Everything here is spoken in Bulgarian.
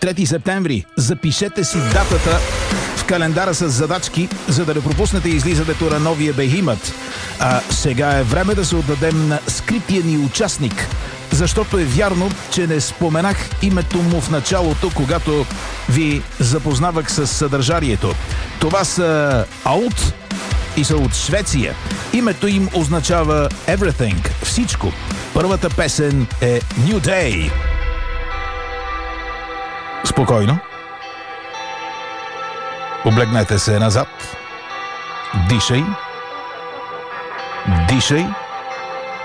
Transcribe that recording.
3 септември. Запишете си датата в календара с задачки, за да не пропуснете излизането на новия Бехимът. А сега е време да се отдадем на скрития ни участник, защото е вярно, че не споменах името му в началото, когато ви запознавах с съдържанието. Това са Аут и са от Швеция. Името им означава Everything, всичко. Първата песен е New Day. Спокойно. Облегнете се назад. Дишай. Дишай.